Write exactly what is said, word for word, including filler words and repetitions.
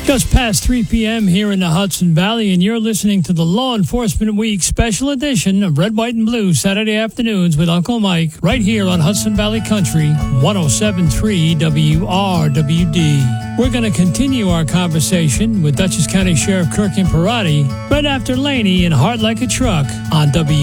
Just past three p.m. here in the Hudson Valley, and you're listening to the Law Enforcement Week special edition of Red, White, and Blue Saturday afternoons with Uncle Mike right here on Hudson Valley Country, one oh seven point three W R W D. We're going to continue our conversation with Dutchess County Sheriff Kirk Imperati right after Laney and Heart Like a Truck on W